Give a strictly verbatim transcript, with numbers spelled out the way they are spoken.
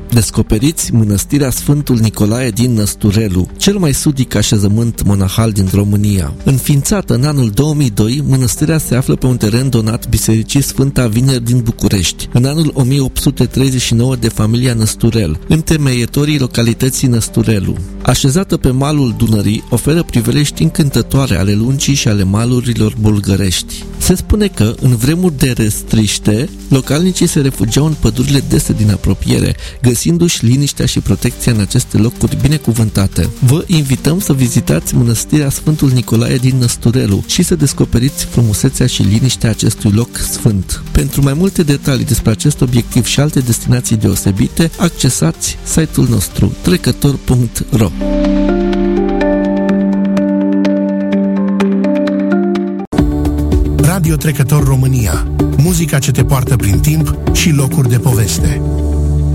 Descoperiți mănăstirea Sfântul Nicolae din Năsturelu, cel mai sudic așezământ monahal din România. Înființată în anul două mii doi, mănăstirea se află pe un teren donat Bisericii Sfânta Vineri din București, în anul o mie opt sute treizeci și nouă de familia Năsturel, întemeietorii localității Năsturelu. Așezată pe malul Dunării, oferă priveliști încântătoare ale lungii și ale malurilor bulgărești. Se spune că, în vremuri de restriște, localnicii se refugiau în pădurile dese din apropiere, găsindu-și liniștea și protecția în aceste locuri binecuvântate. Vă invităm să vizitați mănăstirea Sfântul Nicolae din Năsturelu și să descoperiți frumusețea și liniștea acestui loc sfânt. Pentru mai multe detalii despre acest obiectiv și alte destinații deosebite, accesați site-ul nostru trecător punct ro. Radio Trecător România. Muzica ce te poartă prin timp și locuri de poveste.